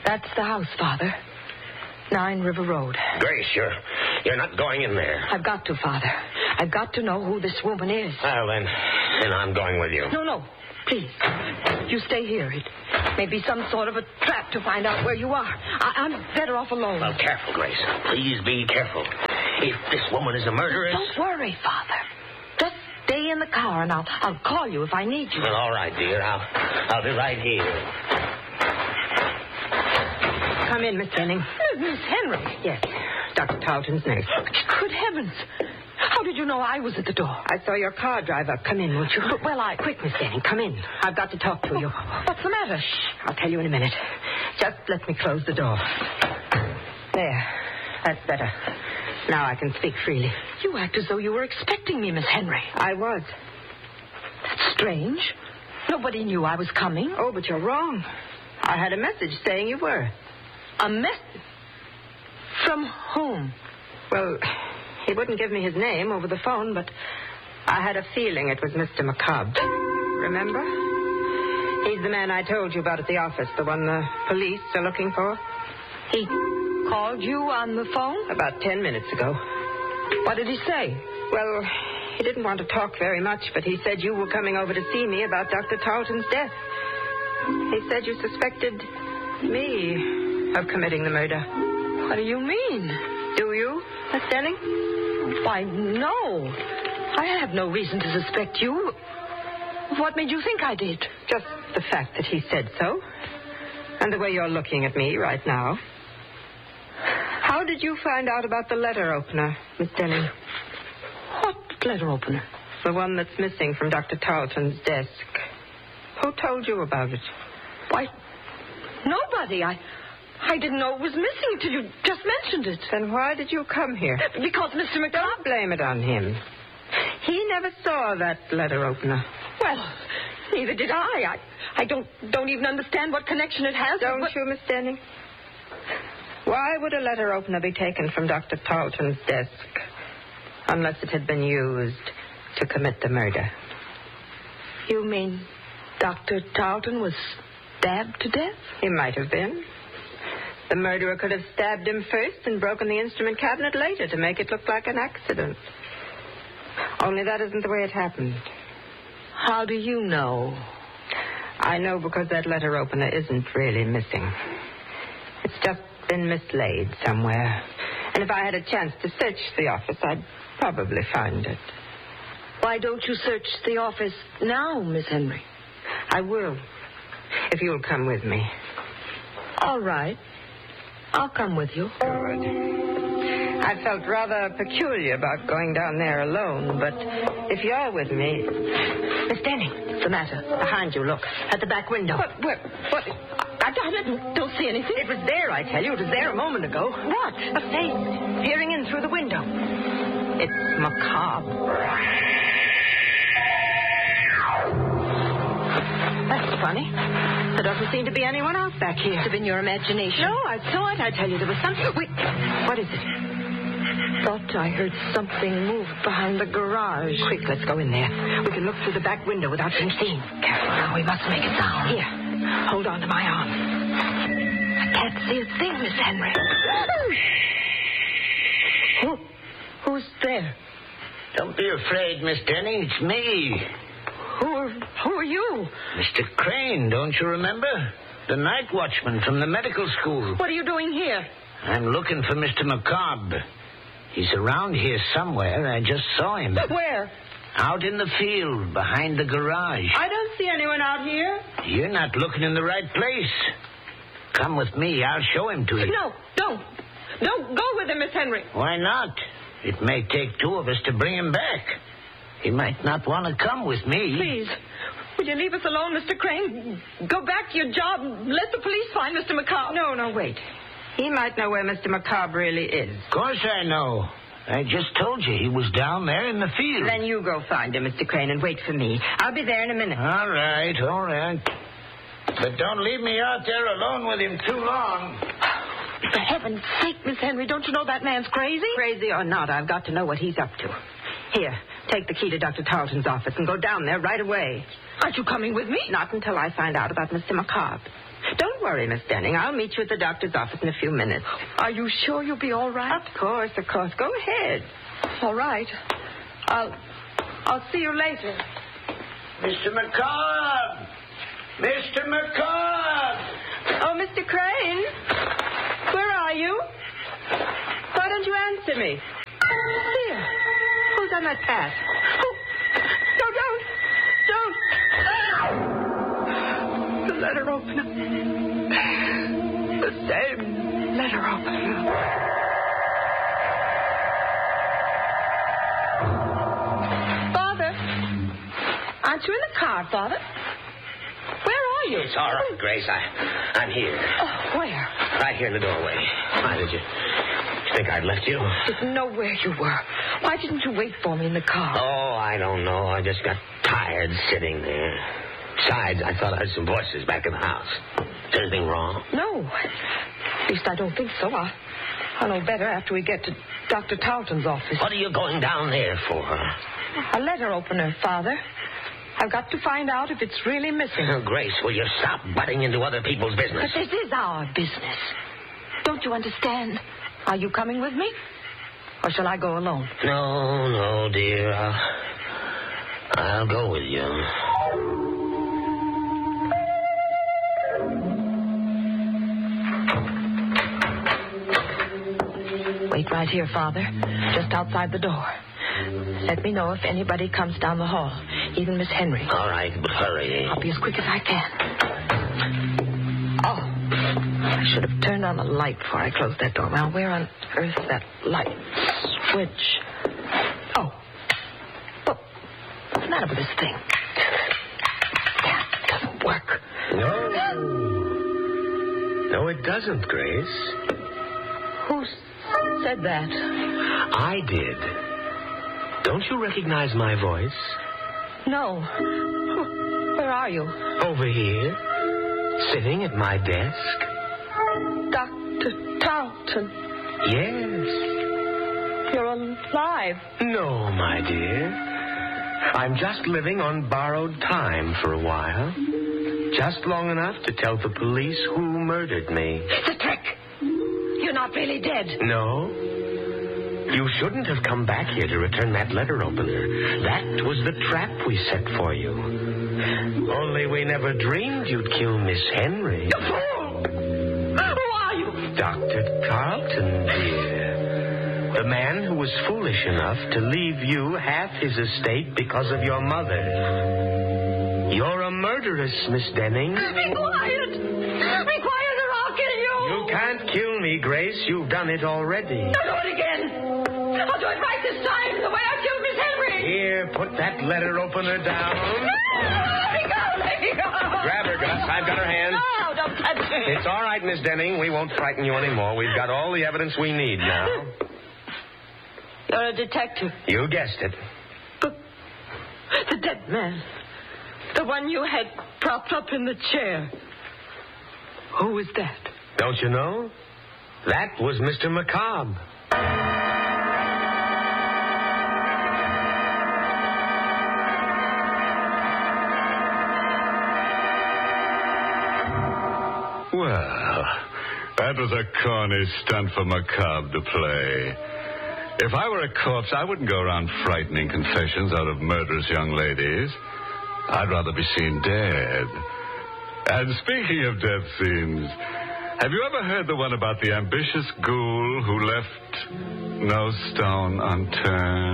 That's the house, Father. 9 River Road. Grace, you're not going in there. I've got to, Father. I've got to know who this woman is. Well, then I'm going with you. No. Please. You stay here. It may be some sort of a trap to find out where you are. I'm better off alone. Well, careful, Grace. Please be careful. If this woman is a murderess... Don't worry, Father. Just stay in the car, and I'll call you if I need you. Well, all right, dear. I'll be right here. Come in, Miss Denning. Miss Henry. Yes, Dr. Tarleton's nurse. Good heavens. How did you know I was at the door? I saw your car drive up. Come in, won't you? Quick, Miss Denning, come in. I've got to talk to you. What's the matter? Shh, I'll tell you in a minute. Just let me close the door. There. That's better. Now I can speak freely. You act as though you were expecting me, Miss Henry. I was. That's strange. Nobody knew I was coming. Oh, but you're wrong. I had a message saying you were. A message? From whom? Well, he wouldn't give me his name over the phone, but I had a feeling it was Mr. McCobb. Remember? He's the man I told you about at the office, the one the police are looking for. He called you on the phone? About 10 minutes ago. What did he say? Well, he didn't want to talk very much, but he said you were coming over to see me about Dr. Tarleton's death. He said you suspected me of committing the murder. What do you mean? Do you, Miss Denning? Why, no. I have no reason to suspect you. What made you think I did? Just the fact that he said so. And the way you're looking at me right now. How did you find out about the letter opener, Miss Denning? What letter opener? The one that's missing from Dr. Tarleton's desk. Who told you about it? Why, nobody. I didn't know it was missing until you just mentioned it. Then why did you come here? Because Mr. McCobb... Don't blame it on him. He never saw that letter opener. Well, neither did I. I don't even understand what connection it has. Don't you, Miss Denning? Why would a letter opener be taken from Dr. Tarleton's desk unless it had been used to commit the murder? You mean Dr. Tarleton was stabbed to death? He might have been. The murderer could have stabbed him first and broken the instrument cabinet later to make it look like an accident. Only that isn't the way it happened. How do you know? I know because that letter opener isn't really missing. It's just been mislaid somewhere. And if I had a chance to search the office, I'd probably find it. Why don't you search the office now, Miss Henry? I will, if you'll come with me. All right. I'll come with you. Good. I felt rather peculiar about going down there alone, but if you're with me... Miss Denning. What's the matter? Behind you, look. At the back window. What? I don't see anything. It was there, I tell you. It was there a moment ago. What? A face peering in through the window. It's macabre. That's funny. There doesn't seem to be anyone else back here. Must have been your imagination. No, I saw it. I tell you, there was something... Wait, what is it? Thought I heard something move behind the garage. Quick, let's go in there. We can look through the back window without being seen. Careful now, we must make a sound. Here, hold on to my arm. I can't see a thing, Miss Henry. Who's there? Don't be afraid, Miss Denning. It's me. Who are you? Mr. Crane, don't you remember? The night watchman from the medical school. What are you doing here? I'm looking for Mr. McCobb. He's around here somewhere. I just saw him. Where? Out in the field, behind the garage. I don't see anyone out here. You're not looking in the right place. Come with me. I'll show him to you. No, don't. Don't go with him, Miss Henry. Why not? It may take 2 of us to bring him back. He might not want to come with me. Please, will you leave us alone, Mr. Crane? Go back to your job. Let the police find Mr. McCobb. No, wait. He might know where Mr. McCobb really is. Of course I know. I just told you he was down there in the field. Then you go find him, Mr. Crane, and wait for me. I'll be there in a minute. All right. But don't leave me out there alone with him too long. For heaven's sake, Miss Henry, don't you know that man's crazy? Crazy or not, I've got to know what he's up to. Here, take the key to Dr. Tarleton's office and go down there right away. Aren't you coming with me? Not until I find out about Mr. McCobb. Don't worry. worry, Miss Denning. I'll meet you at the doctor's office in a few minutes. Are you sure you'll be all right? Of course. Go ahead. All right. I'll see you later. Mr. McCobb! Mr. McCobb! Oh, Mr. Crane. Where are you? Why don't you answer me? Here. Who's on that path? Oh, no, don't. The letter opener. The same letter opener. Father. Aren't you in the car, Father? Where are you? It's all right, Grace. I'm here. Oh, where? Right here in the doorway. Why did you think I'd left you? Didn't know where you were. Why didn't you wait for me in the car? Oh, I don't know. I just got tired sitting there. Besides, I thought I heard some voices back in the house. Is anything wrong? No. At least I don't think so. I'll know better after we get to Dr. Tarleton's office. What are you going down there for? A letter opener, Father. I've got to find out if it's really missing. Oh, Grace, will you stop butting into other people's business? But this is our business. Don't you understand? Are you coming with me? Or shall I go alone? No, dear. I'll go with you. Wait right here, Father. Just outside the door. Let me know if anybody comes down the hall. Even Miss Henry. All right, but hurry. I'll be as quick as I can. Oh, I should have turned on the light before I closed that door. Now, where on earth is that light switch? Oh, what's the matter with this thing? Yeah, it doesn't work. No, it doesn't, Grace. Who said that? I did. Don't you recognize my voice? No. Where are you? Over here, sitting at my desk. Dr. Tarleton. Yes. You're alive. No, my dear. I'm just living on borrowed time for a while. Just long enough to tell the police who murdered me. It's a trick. You're not really dead. No. You shouldn't have come back here to return that letter opener. That was the trap we set for you. Only we never dreamed you'd kill Miss Henry. You fool! Who are you? Dr. Tarleton, dear. The man who was foolish enough to leave you half his estate because of your mother. You're a murderess, Miss Denning. Be quiet! Be quiet or I'll kill you! You can't kill me, Grace. You've done it already. I'll do it again! I'll do it right this time, the way I killed Miss Henry! Here, put that letter opener down. Let me go! Let me go! Grab her, Gus. I've got her hand. No, don't touch me! It's all right, Miss Denning. We won't frighten you anymore. We've got all the evidence we need now. You're a detective. You guessed it. But the dead man. The one you had propped up in the chair. Who was that? Don't you know? That was Mr. McCobb. Well, that was a corny stunt for McCobb to play. If I were a corpse, I wouldn't go around frightening confessions out of murderous young ladies. I'd rather be seen dead. And speaking of death scenes, have you ever heard the one about the ambitious ghoul who left no stone unturned?